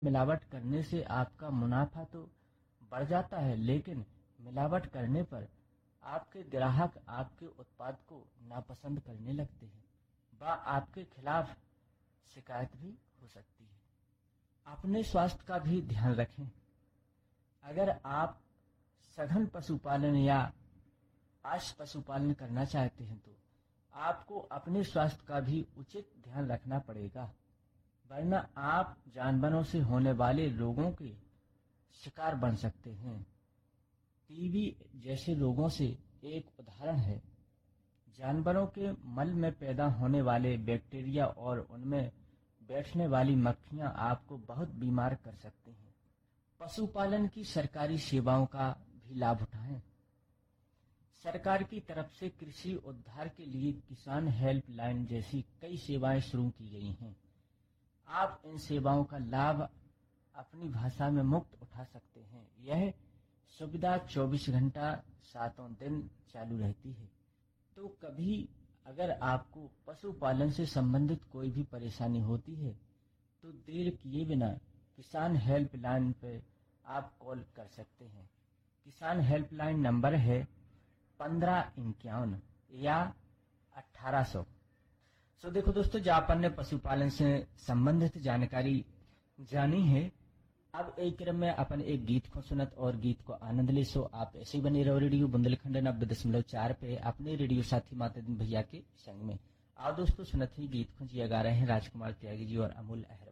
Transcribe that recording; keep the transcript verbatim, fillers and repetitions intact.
मिलावट करने से आपका मुनाफा तो बढ़ जाता है, लेकिन मिलावट करने पर आपके ग्राहक आपके उत्पाद को नापसंद करने लगते हैं व आपके खिलाफ शिकायत भी हो सकती है। अपने स्वास्थ्य का भी ध्यान रखें। अगर आप सघन पशुपालन या आश पशुपालन करना चाहते हैं तो आपको अपने स्वास्थ्य का भी उचित ध्यान रखना पड़ेगा, वरना आप जानवरों से होने वाले रोगों के शिकार बन सकते हैं। टीबी जैसे रोगों से एक उदाहरण है। जानवरों के मल में पैदा होने वाले बैक्टीरिया और उनमें बैठने वाली मक्खियां आपको बहुत बीमार कर सकती हैं। पशुपालन की सरकारी सेवाओं का भी लाभ उठाएं। सरकार की तरफ से कृषि उद्धार के लिए किसान हेल्पलाइन जैसी कई सेवाएं शुरू की गई हैं। आप इन सेवाओं का लाभ अपनी भाषा में मुफ्त उठा सकते हैं। यह सुविधा चौबीस घंटा सातों दिन चालू रहती है। तो कभी अगर आपको पशुपालन से संबंधित कोई भी परेशानी होती है तो देर किए बिना किसान हेल्पलाइन पर आप कॉल कर सकते हैं। किसान हेल्पलाइन नंबर है पंद्रह इक्यावन या अठारह सौ। सो देखो दोस्तों, जो अपन ने पशुपालन से संबंधित जानकारी जानी है, अब एक क्रम में अपन एक गीत को सुनत और गीत को आनंद ले। सो आप ऐसे ही बने रहो रेडियो बुंदेलखंड नब्बे दशमलव चार पे अपने रेडियो साथी माता दिन भैया के संग में। आओ दोस्तों, सुनत ही गीत को जिया गा रहे हैं राजकुमार त्यागी जी और अमूल अहर।